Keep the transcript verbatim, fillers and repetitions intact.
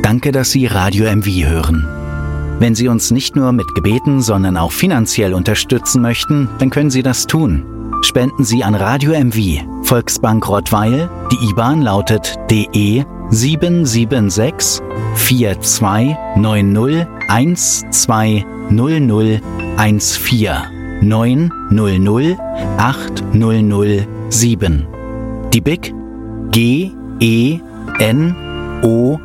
Danke, dass Sie Radio M V hören. Wenn Sie uns nicht nur mit Gebeten, sondern auch finanziell unterstützen möchten, dann können Sie das tun. Spenden Sie an Radio M V, Volksbank Rottweil. Die I B A N lautet D E sieben sieben sechs vier zwei neun null eins zwei null null eins vier neun null null acht null null sieben. Die B I C G E N O